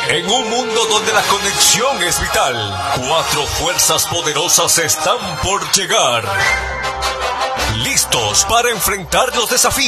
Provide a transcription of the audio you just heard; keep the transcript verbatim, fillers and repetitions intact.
En un mundo donde la conexión es vital, cuatro fuerzas poderosas están por llegar. Listos para enfrentar los desafíos.